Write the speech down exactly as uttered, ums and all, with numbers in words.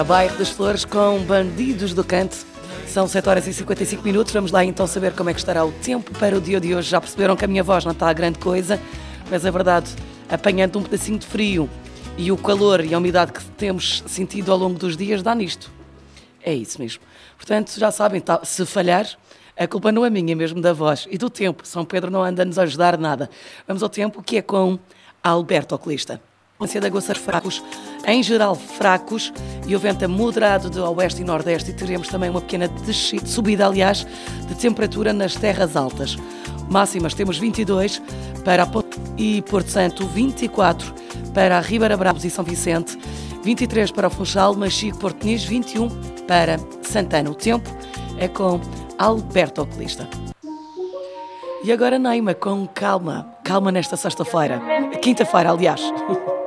Bairro das Flores com Bandidos do Canto. São sete horas e cinquenta e cinco minutos. Vamos lá então saber como é que estará o tempo para o dia de hoje. Já perceberam que a minha voz não está a grande coisa, mas é verdade, apanhando um pedacinho de frio e o calor e a umidade que temos sentido ao longo dos dias, dá nisto. É isso mesmo. Portanto, já sabem, tá, se falhar, a culpa não é minha, é mesmo da voz e do tempo. São Pedro não anda-nos a ajudar nada. Vamos ao tempo, que é com Alberto Oculista. De aguaceiros fracos, em geral fracos, e o vento é moderado de oeste e nordeste, e teremos também uma pequena descida, subida, aliás, de temperatura nas terras altas. Máximas temos vinte e dois para a Ponte e Porto Santo, vinte e quatro para a Ribeira Brava e São Vicente, vinte e três para o Funchal, Machico, Porto Nis, vinte e um para Santana. O tempo é com Alberto Oculista. E agora Neima, com calma, calma nesta sexta-feira, quinta-feira, aliás.